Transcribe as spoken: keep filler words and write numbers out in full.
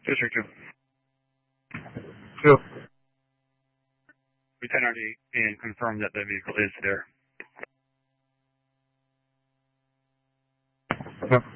District two. Two. Lieutenant Hardy, and confirm that the vehicle is there. Okay.